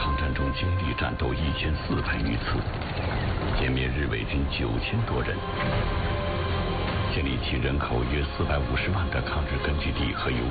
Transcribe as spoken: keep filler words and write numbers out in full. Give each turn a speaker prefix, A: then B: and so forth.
A: 抗战中经历战斗一千四百余次，歼灭日伪军九千多人，建立起人口约四百五十万的抗日根据地和游